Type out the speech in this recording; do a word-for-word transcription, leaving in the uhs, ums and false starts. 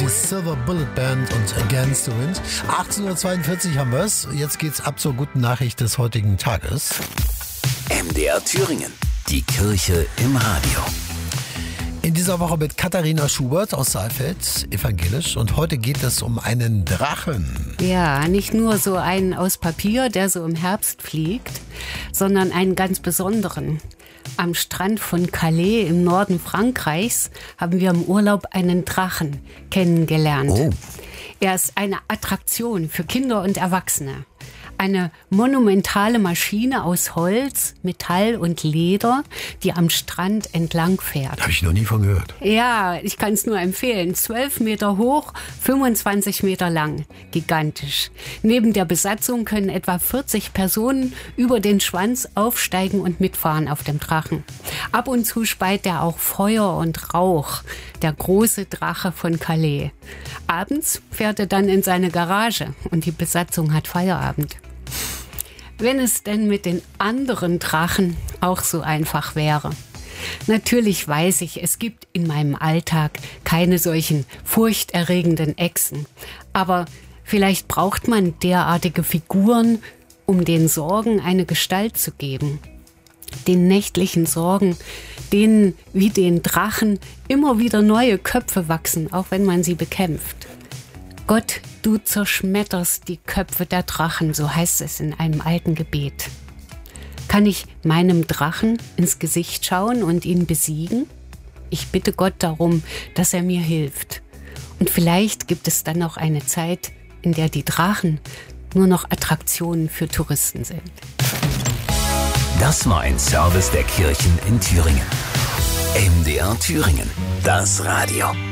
die Silver Bullet Band und Against the Wind. achtzehn Uhr zweiundvierzig haben wir es. Jetzt geht's ab zur guten Nachricht des heutigen Tages. M D R Thüringen, die Kirche im Radio. In dieser Woche mit Katharina Schubert aus Saalfeld, evangelisch. Und heute geht es um einen Drachen. Ja, nicht nur so einen aus Papier, der so im Herbst fliegt, sondern einen ganz besonderen. Am Strand von Calais im Norden Frankreichs haben wir im Urlaub einen Drachen kennengelernt. Oh. Er ist eine Attraktion für Kinder und Erwachsene. Eine monumentale Maschine aus Holz, Metall und Leder, die am Strand entlang fährt. Habe ich noch nie von gehört. Ja, ich kann es nur empfehlen. zwölf Meter hoch, fünfundzwanzig Meter lang. Gigantisch. Neben der Besatzung können etwa vierzig Personen über den Schwanz aufsteigen und mitfahren auf dem Drachen. Ab und zu speit er auch Feuer und Rauch. Der große Drache von Calais. Abends fährt er dann in seine Garage und die Besatzung hat Feierabend. Wenn es denn mit den anderen Drachen auch so einfach wäre. Natürlich weiß ich, es gibt in meinem Alltag keine solchen furchterregenden Echsen. Aber vielleicht braucht man derartige Figuren, um den Sorgen eine Gestalt zu geben. Den nächtlichen Sorgen, denen wie den Drachen immer wieder neue Köpfe wachsen, auch wenn man sie bekämpft. Gott, du zerschmetterst die Köpfe der Drachen, so heißt es in einem alten Gebet. Kann ich meinem Drachen ins Gesicht schauen und ihn besiegen? Ich bitte Gott darum, dass er mir hilft. Und vielleicht gibt es dann noch eine Zeit, in der die Drachen nur noch Attraktionen für Touristen sind. Das war ein Service der Kirchen in Thüringen. M D R Thüringen, das Radio.